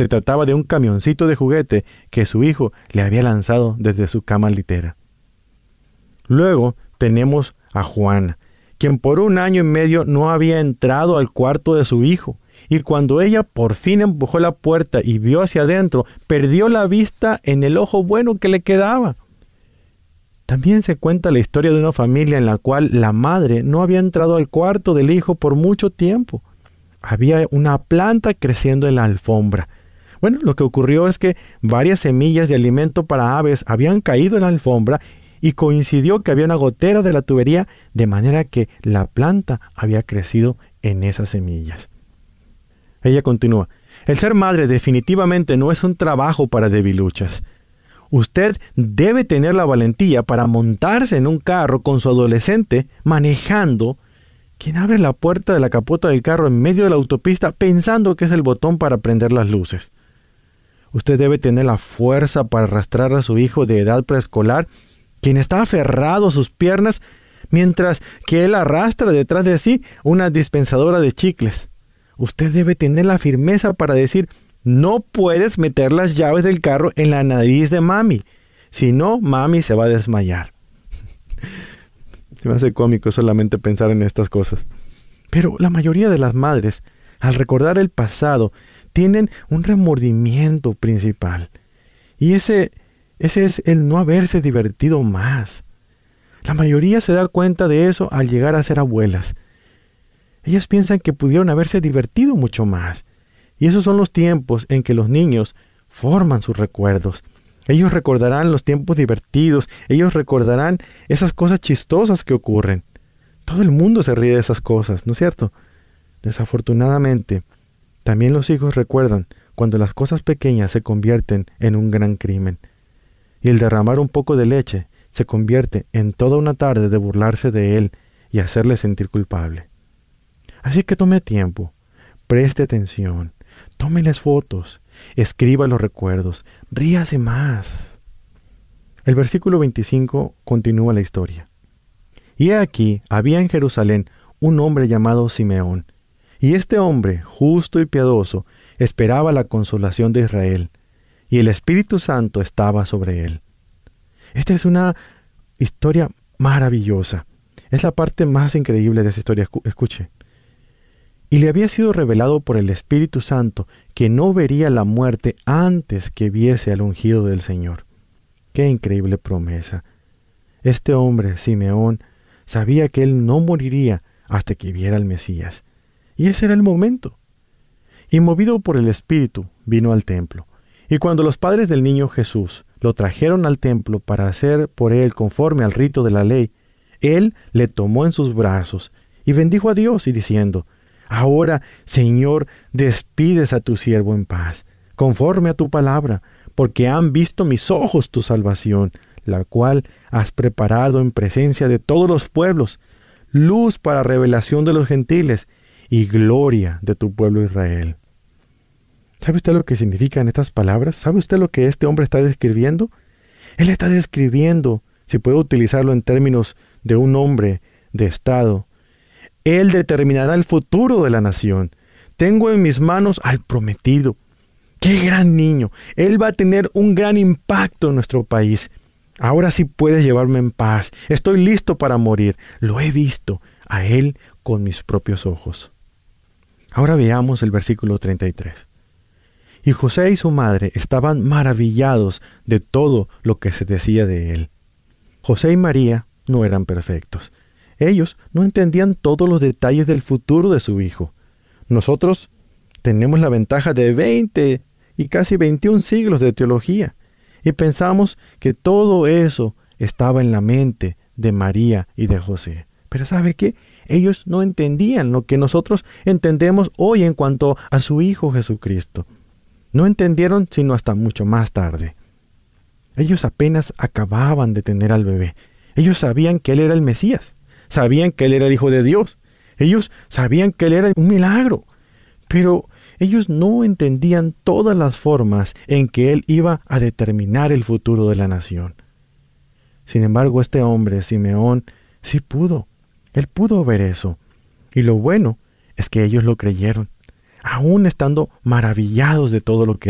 Se trataba de un camioncito de juguete que su hijo le había lanzado desde su cama litera. Luego tenemos a Juana, quien por 1 año y medio no había entrado al cuarto de su hijo, y cuando ella por fin empujó la puerta y vio hacia adentro, perdió la vista en el ojo bueno que le quedaba. También se cuenta la historia de una familia en la cual la madre no había entrado al cuarto del hijo por mucho tiempo. Había una planta creciendo en la alfombra. Bueno, lo que ocurrió es que varias semillas de alimento para aves habían caído en la alfombra y coincidió que había una gotera de la tubería, de manera que la planta había crecido en esas semillas. Ella continúa: el ser madre definitivamente no es un trabajo para debiluchas. Usted debe tener la valentía para montarse en un carro con su adolescente manejando, quien abre la puerta de la capota del carro en medio de la autopista pensando que es el botón para prender las luces. Usted debe tener la fuerza para arrastrar a su hijo de edad preescolar, quien está aferrado a sus piernas, mientras que él arrastra detrás de sí una dispensadora de chicles. Usted debe tener la firmeza para decir: no puedes meter las llaves del carro en la nariz de mami, si no, mami se va a desmayar. Se me hace cómico solamente pensar en estas cosas. Pero la mayoría de las madres, al recordar el pasado, tienen un remordimiento principal. Y ese es el no haberse divertido más. La mayoría se da cuenta de eso al llegar a ser abuelas. Ellas piensan que pudieron haberse divertido mucho más. Y esos son los tiempos en que los niños forman sus recuerdos. Ellos recordarán los tiempos divertidos, ellos recordarán esas cosas chistosas que ocurren. Todo el mundo se ríe de esas cosas, ¿no es cierto? Desafortunadamente, también los hijos recuerdan cuando las cosas pequeñas se convierten en un gran crimen. Y el derramar un poco de leche se convierte en toda una tarde de burlarse de él y hacerle sentir culpable. Así que tome tiempo, preste atención, tómeles fotos, escriba los recuerdos, ríase más. El versículo 25 continúa la historia. Y he aquí, había en Jerusalén un hombre llamado Simeón, y este hombre, justo y piadoso, esperaba la consolación de Israel, y el Espíritu Santo estaba sobre él. Esta es una historia maravillosa. Es la parte más increíble de esta historia. Escuche. Y le había sido revelado por el Espíritu Santo que no vería la muerte antes que viese al ungido del Señor. ¡Qué increíble promesa! Este hombre, Simeón, sabía que él no moriría hasta que viera al Mesías. Y ese era el momento. Y movido por el Espíritu, vino al templo. Y cuando los padres del niño Jesús lo trajeron al templo para hacer por él conforme al rito de la ley, él le tomó en sus brazos y bendijo a Dios y diciendo: Ahora, Señor, despides a tu siervo en paz, conforme a tu palabra, porque han visto mis ojos tu salvación, la cual has preparado en presencia de todos los pueblos, luz para revelación de los gentiles y gloria de tu pueblo Israel. ¿Sabe usted lo que significan estas palabras? ¿Sabe usted lo que este hombre está describiendo? Él está describiendo, si puedo utilizarlo en términos de un hombre de Estado, Él determinará el futuro de la nación. Tengo en mis manos al prometido. ¡Qué gran niño! Él va a tener un gran impacto en nuestro país. Ahora sí puedes llevarme en paz. Estoy listo para morir. Lo he visto a él con mis propios ojos. Ahora veamos el versículo 33. Y José y su madre estaban maravillados de todo lo que se decía de él. José y María no eran perfectos. Ellos no entendían todos los detalles del futuro de su hijo. Nosotros tenemos la ventaja de 20 y casi 21 siglos de teología y pensamos que todo eso estaba en la mente de María y de José. Pero ¿sabe qué? Ellos no entendían lo que nosotros entendemos hoy en cuanto a su Hijo Jesucristo. No entendieron sino hasta mucho más tarde. Ellos apenas acababan de tener al bebé. Ellos sabían que Él era el Mesías. Sabían que Él era el Hijo de Dios. Ellos sabían que Él era un milagro. Pero ellos no entendían todas las formas en que Él iba a determinar el futuro de la nación. Sin embargo, este hombre, Simeón, sí pudo. Él pudo ver eso. Y lo bueno es que ellos lo creyeron, aún estando maravillados de todo lo que